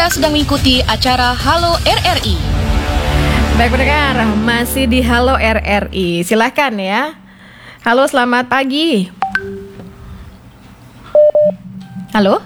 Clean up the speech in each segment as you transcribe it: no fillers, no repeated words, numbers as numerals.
Anda sedang mengikuti acara Halo RRI. Baik pendengar, masih di Halo RRI. Silakan ya. Halo, selamat pagi. Halo?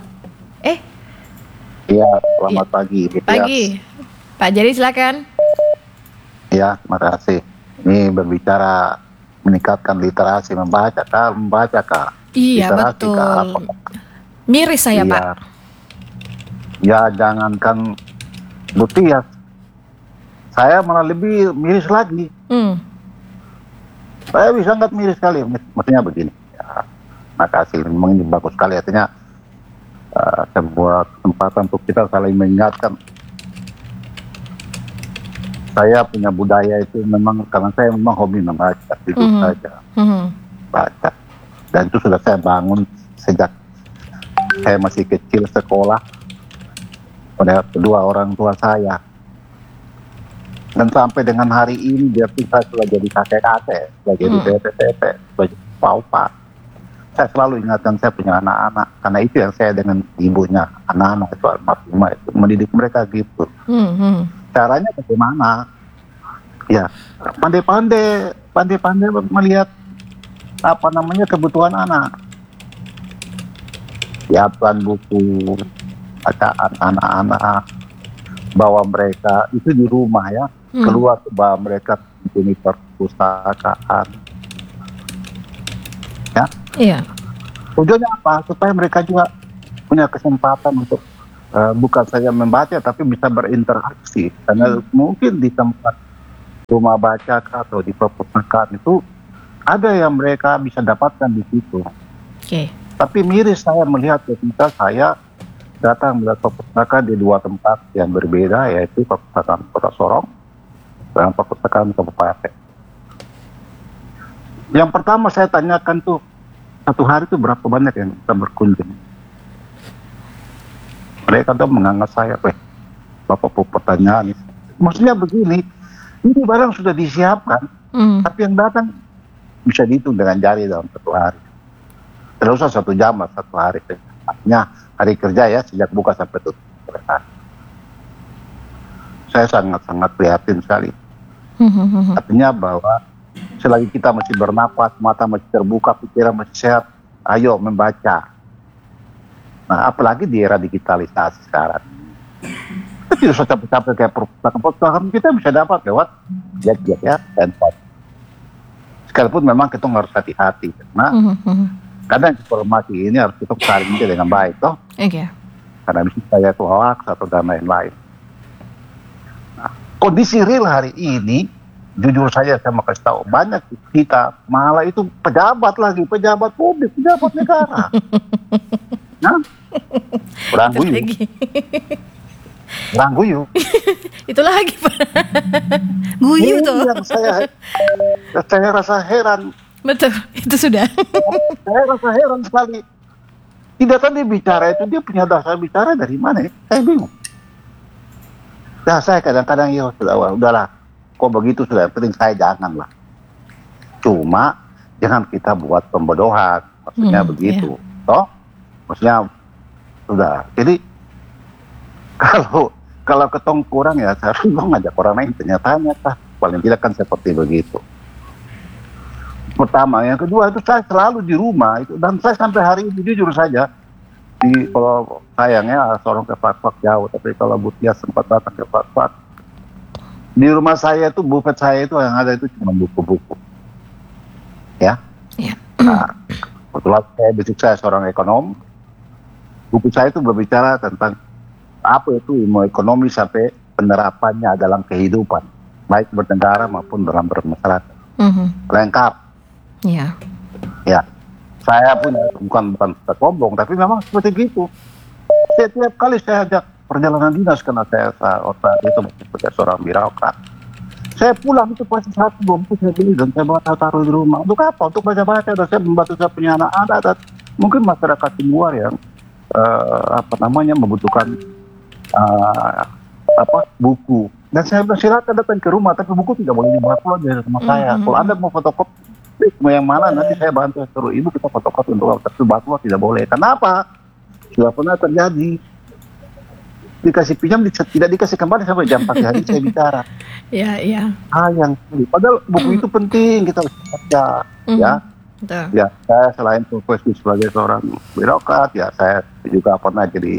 Iya, selamat pagi. Pagi. Pak Jadi silakan. Ya, terima kasih. Ini berbicara meningkatkan literasi membaca kak. Iya, Literasi, betul. Kak, Miris saya, iya. Pak. Ya, jangankan Luthias. Saya malah lebih miris lagi. Saya bisa nggak miris sekali. Maksudnya begini. Ya, makasih. Memang ini bagus sekali. Artinya sebuah kesempatan untuk kita saling mengingatkan. Saya punya budaya itu memang karena saya memang hobi membaca itu saja, baca. Dan itu sudah saya bangun sejak saya masih kecil sekolah pada kedua orang tua saya. Dan sampai dengan hari ini dia pun saya sudah jadi kakek-kakek, sudah jadi tete-tete, sudah jadi paupa. Saya selalu ingatkan saya punya anak-anak karena itu yang saya dengan ibunya anak-anak itu almarhumah itu mendidik mereka gitu. Caranya bagaimana? Ya, pandai-pandai melihat kebutuhan anak. Siapkan buku bacaan anak-anak, bawa mereka itu di rumah ya, keluar bawa mereka di perpustakaan. Ya. Iya. Tujuannya apa? Supaya mereka juga punya kesempatan untuk bukan saja membaca tapi bisa berinteraksi. Karena mungkin di tempat rumah baca atau di perpustakaan itu ada yang mereka bisa dapatkan di situ. Oke. Tapi miris saya melihat ketika saya datang melihat perpustakaan di dua tempat yang berbeda, yaitu perpustakaan Kota Sorong dan perpustakaan Kabupaten. Yang pertama saya tanyakan tuh, satu hari itu berapa banyak yang kita berkunjung? Mereka tuh menganggap saya, Bapak pertanyaan. Maksudnya begini, ini barang sudah disiapkan, tapi yang datang bisa dihitung dengan jari dalam satu hari. Tidak usah 1 jam lah, 1 hari. Artinya hari kerja ya, sejak buka sampai tutup. Saya sangat-sangat prihatin sekali. Artinya bahwa selagi kita masih bernapas, mata masih terbuka, pikiran masih sehat, ayo membaca. Nah, apalagi di era digitalisasi sekarang. Kita tidak usah capek-capek kayak perpustakaan kita bisa dapat lewat gadget ya, handphone. Sekalipun memang kita harus hati-hati, karena kadang informasi ini harus kita saring dengan baik, toh. Oke. Karena bisa saya itu hoax atau dan lain-lain. Nah, kondisi real hari ini, jujur saja saya mau kasih tahu, banyak kita malah itu pejabat publik, pejabat negara. Nah, perang guyu. Itu lagi, Pak. Guyu tuh. Yang saya rasa heran. Betul, itu sudah. Saya rasa heran sekali. Tidak tadi bicara itu, dia punya dasar bicara dari mana ya? Saya bingung. Nah, saya kadang-kadang ya udahlah. Kok begitu sudah, penting saya janganlah. Cuma jangan kita buat pembodohan, maksudnya begitu, toh? Maksudnya sudah. Jadi kalau ketong kurang ya saya harus ngajak orang lain tanya-tanya, paling tidak kan seperti begitu. Pertama, yang kedua itu saya selalu di rumah itu, dan saya sampai hari ini jujur saja kalau sayangnya seorang ke Fak jauh, tapi kalau Butia sempat datang ke Fak. Di rumah saya itu, bufet saya itu yang ada itu cuma buku-buku. Ya. Nah, kebetulan saya seorang ekonom. Buku saya itu berbicara tentang apa itu ilmu ekonomi sampai penerapannya dalam kehidupan, baik bernegara maupun dalam bermasyarakat. Lengkap. Iya. Ya. Saya punya, bukan sombong, tapi memang seperti itu. Setiap kali saya ajak perjalanan dinas karena saya saat itu sebagai seorang birokrat. Saya pulang itu pasti 1 buku saya beli dan saya bawa taruh di rumah. Untuk apa? Untuk baca-baca, dan saya membantu saya punya anak-anak dan mungkin masyarakat di luar yang membutuhkan buku. Dan saya bilang silakan datang ke rumah, tapi buku tidak boleh dibawa pulang dari rumah saya. Kalau Anda mau fotokopi, mau yang mana nanti saya bantu, suruh ibu kita fotokopi untuk tapi bawa pulang tidak boleh. Kenapa? Sudah pernah terjadi. dikasih pinjam tidak dikasih kembali sampai jam pagi hari saya bicara. Iya. Yang padahal buku itu penting kita harus baca, ya. Betul. Ya, saya selain profesi sebagai seorang birokrat, ya saya juga pernah jadi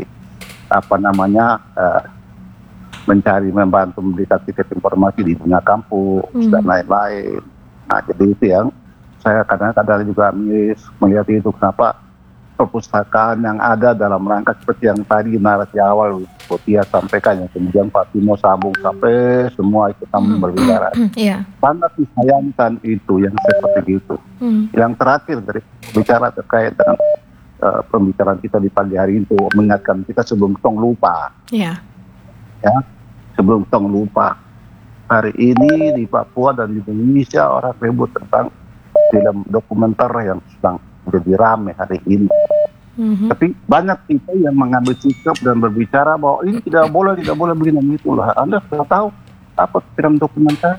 mencari, membantu memberikan tiket informasi di dunia kampus dan lain-lain. Nah, jadi itu yang saya kadang-kadang juga melihat itu kenapa perpustakaan yang ada dalam rangka seperti yang tadi narasi awal Tia sampaikan, yang kemudian Pak Timo sambung sampai semua ikut berbicara. Sangat disayangkan itu yang seperti itu. Yang terakhir dari bicara terkait dengan pembicaraan kita di pagi hari itu mengingatkan kita sebelum tong lupa. Ya, sebelum tong lupa. Hari ini di Papua dan di Indonesia orang ribut tentang film dokumenter yang sedang jadi rame hari ini. Tapi banyak kita yang mengambil sikap dan berbicara bahwa ini tidak boleh begini itulah. Anda sudah tahu apa film dokumenter?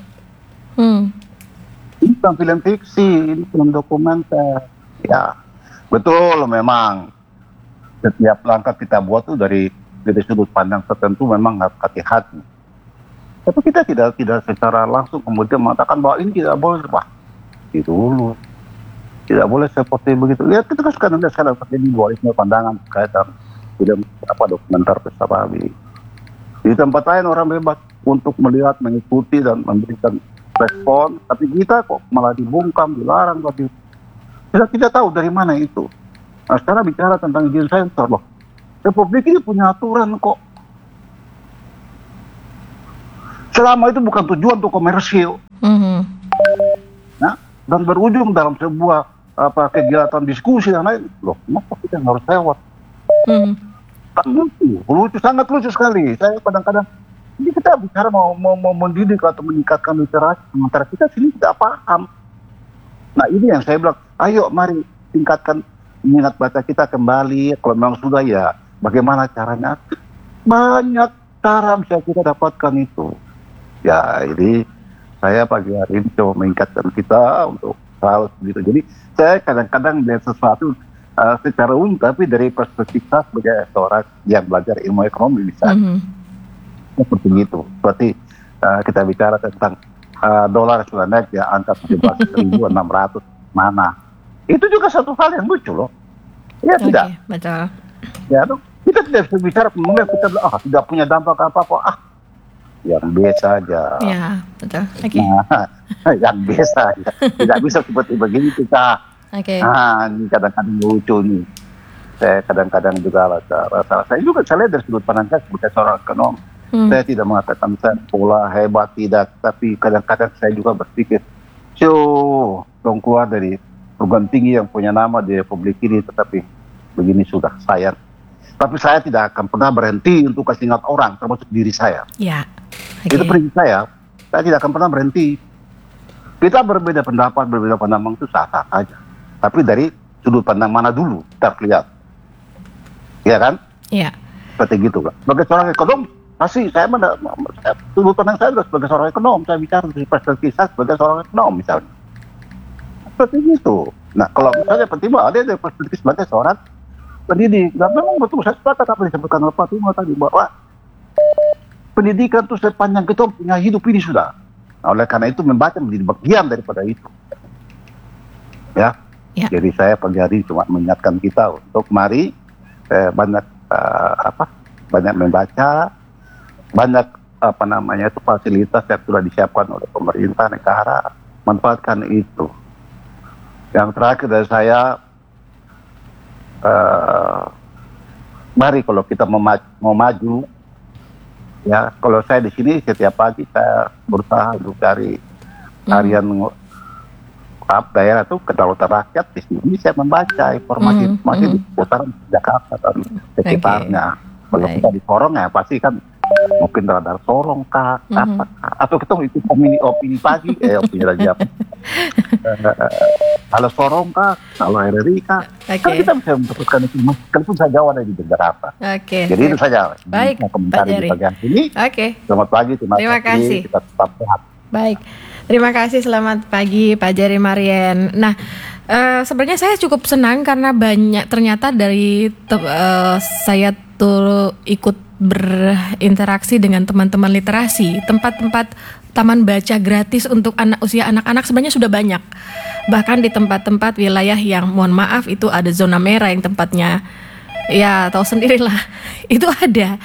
Ini bukan film fiksi, ini film dokumenter. Ya, betul memang setiap langkah kita buat itu dari sudut pandang tertentu memang harus hati-hati. Tapi kita tidak secara langsung kemudian mengatakan bahwa ini tidak boleh, Pak. Itu dulu. Tidak boleh seperti begitu. Ya, kita kan sekarang terjadi dualisme pandangan terkait dengan film dokumenter Pesta Babi. Di tempat lain orang bebas untuk melihat, mengikuti dan memberikan respon, tapi kita kok malah dibungkam, dilarang. Kita tidak tahu dari mana itu. Nah, sekarang bicara tentang izin sensor, loh. Republik ini punya aturan kok. Selama itu bukan tujuan untuk komersil. Nah, dan berujung dalam sebuah kegiatan diskusi dan lain, loh, kenapa kita harus lewat? Kan lucu, sangat lucu sekali. Saya kadang-kadang, ini kita bicara mau mendidik atau meningkatkan literasi, sementara kita sini tidak paham. Nah, ini yang saya bilang, ayo mari tingkatkan minat baca kita kembali. Kalau memang sudah, ya bagaimana caranya? Banyak cara bisa kita dapatkan itu. Ya, ini saya pagi hari ini coba meningkatkan kita untuk hal begitu. Jadi saya kadang-kadang melihat sesuatu secara umum, tapi dari perspektif saya sebagai seorang yang belajar ilmu ekonomi bisa seperti itu. Seperti kita bicara tentang dolar sudah naik ya angka 17.600 mana? Itu juga satu hal yang lucu loh. Ya tidak. Betul. Ya, kita tidak bisa bicara kemudian kita tidak punya dampak apa-apa. Yang biasa aja. Ya, betul. Nah, yang biasa aja. Tidak bisa seperti begini kita. Ini kadang-kadang lucu nih. Saya kadang-kadang juga rasa saya juga lihat dari sudut pandang saya sebagai seorang ekonom. Saya tidak mengatakan saya pola hebat, tidak. Tapi kadang-kadang saya juga berpikir, dong keluar dari perguruan tinggi yang punya nama di Republik ini, tetapi begini sudah sayang. Tapi saya tidak akan pernah berhenti untuk kasih ingat orang, termasuk diri saya. Ya. Itu prinsip saya tidak akan pernah berhenti. Kita berbeda pendapat, berbeda pandang itu sah-sah saja. Tapi dari sudut pandang mana dulu kita lihat. Iya kan? Iya. Seperti gitu kan. Sebagai seorang ekonom, pasti sudut pandang saya sebagai seorang ekonom, saya bicara dari perspektif saya sebagai seorang ekonom misalnya. Seperti itu. Nah, kalau misalnya penting ada dari perspektif sebagai seorang pendidik. Dan memang betul, saya sepakat apa yang disebutkan oleh Pak Timo tadi, bahwa pendidikan itu sepanjang kita punya hidup ini sudah. Nah, oleh karena itu membaca menjadi bagian daripada itu. Ya. Jadi saya pagi hari cuma mengingatkan kita untuk mari banyak membaca, banyak fasilitas yang sudah disiapkan oleh pemerintah negara, manfaatkan itu. Yang terakhir dari saya, mari kalau kita mau maju, ya kalau saya di sini setiap pagi saya berusaha untuk cari harian daerah itu kedaulatan rakyat. Di sini saya membaca informasi di seputaran Jakarta dan sekitarnya. Kalau kita di Sorong ya pasti kan mungkin radar Sorong kah, atau kita ikut opini pagi, opini lagi apa? Kalau Sorong kah, kalau RRI kah, kan kita bisa mendapatkan itu meskipun saya jauh ada di Jakarta. Jadi itu saja. Baik, komentar di bagian ini. Selamat pagi, terima kasih. Kita tetap sehat. Baik, terima kasih. Selamat pagi Pak Jari Marien. Nah, sebenarnya saya cukup senang karena banyak ternyata dari saya ikut berinteraksi dengan teman-teman literasi. Tempat-tempat taman baca gratis untuk usia anak-anak sebenarnya sudah banyak. Bahkan di tempat-tempat wilayah yang mohon maaf itu ada zona merah yang tempatnya ya tahu sendirilah. Itu ada.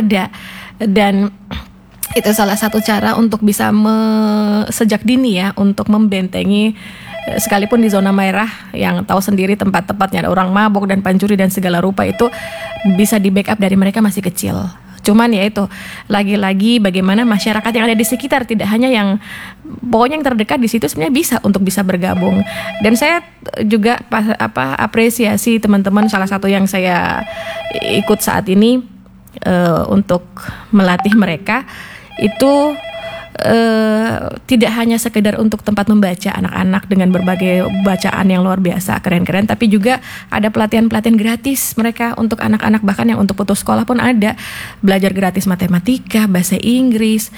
Dan itu salah satu cara untuk bisa sejak dini ya untuk membentengi, sekalipun di zona merah yang tahu sendiri tempat-tempatnya ada orang mabuk dan pancuri dan segala rupa, itu bisa di backup dari mereka masih kecil. Cuman ya itu lagi-lagi bagaimana masyarakat yang ada di sekitar, tidak hanya yang pokoknya yang terdekat di situ sebenarnya bisa bergabung. Dan saya juga apresiasi teman-teman, salah satu yang saya ikut saat ini untuk melatih mereka itu tidak hanya sekedar untuk tempat membaca anak-anak dengan berbagai bacaan yang luar biasa keren-keren, tapi juga ada pelatihan-pelatihan gratis mereka untuk anak-anak, bahkan yang untuk putus sekolah pun ada, belajar gratis matematika, bahasa Inggris,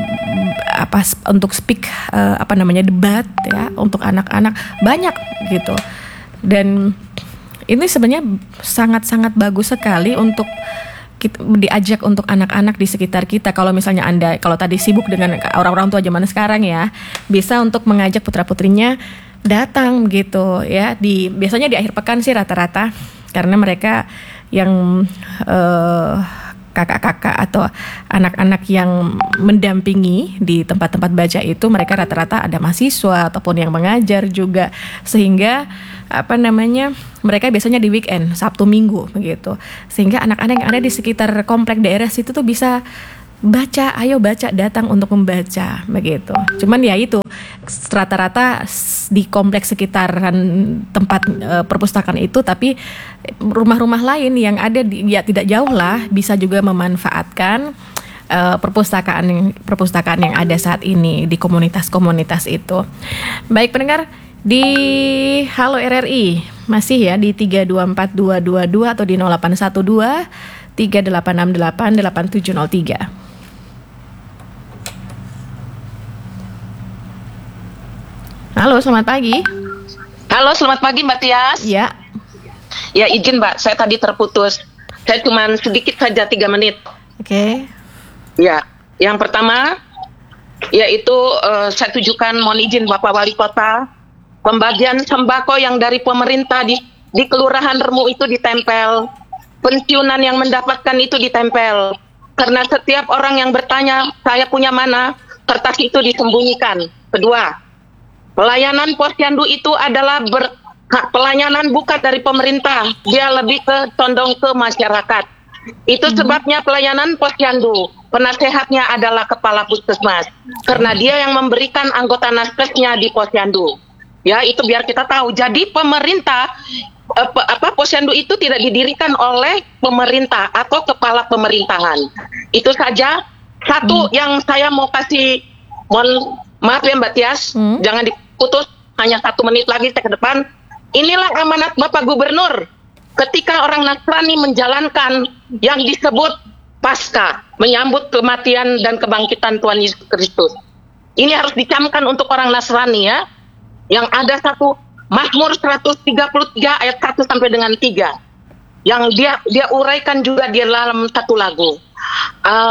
untuk speak debat ya untuk anak-anak banyak gitu. Dan ini sebenarnya sangat-sangat bagus sekali untuk diajak untuk anak-anak di sekitar kita. Kalau misalnya Anda, kalau tadi sibuk dengan orang-orang tua zaman sekarang ya, bisa untuk mengajak putra-putrinya datang gitu ya. Biasanya di akhir pekan sih rata-rata, karena mereka yang kakak-kakak atau anak-anak yang mendampingi di tempat-tempat baca itu, mereka rata-rata ada mahasiswa ataupun yang mengajar juga, sehingga mereka biasanya di weekend, Sabtu Minggu begitu, sehingga anak-anak yang ada di sekitar komplek daerah situ tuh bisa baca, ayo baca, datang untuk membaca begitu. Cuman ya itu rata-rata di kompleks sekitaran tempat perpustakaan itu, tapi rumah-rumah lain yang ada ya tidak jauh lah bisa juga memanfaatkan perpustakaan yang ada saat ini di komunitas-komunitas itu. Baik pendengar, di Halo RRI masih ya di 324222 atau di 0812 3868 8703. Halo, selamat pagi. Halo, selamat pagi Mbak Tias. Ya. Ya, izin Mbak, saya tadi terputus. Saya cuma sedikit saja 3 menit. Oke. Ya, yang pertama yaitu saya tujukan, mohon izin Bapak Wali Kota, pembagian sembako yang dari pemerintah di Kelurahan Remu itu ditempel, pensiunan yang mendapatkan itu ditempel. Karena setiap orang yang bertanya, saya punya mana, kertas itu disembunyikan. Kedua, pelayanan posyandu itu adalah pelayanan bukan dari pemerintah, dia lebih condong ke masyarakat. Itu sebabnya pelayanan posyandu, penasehatnya adalah kepala puskesmas, karena dia yang memberikan anggota naskesnya di posyandu. Ya, itu biar kita tahu. Jadi pemerintah, posyandu itu tidak didirikan oleh pemerintah atau kepala pemerintahan. Itu saja. Satu yang saya mau kasih, maaf ya Mbak Tias, jangan diputus, hanya 1 menit lagi saya ke depan. Inilah amanat Bapak Gubernur ketika orang Nasrani menjalankan yang disebut Paskah, menyambut kematian dan kebangkitan Tuhan Yesus Kristus. Ini harus dicamkan untuk orang Nasrani ya. Yang ada satu Mazmur 133 ayat 1 sampai dengan 3. Yang dia uraikan juga di dalam satu lagu.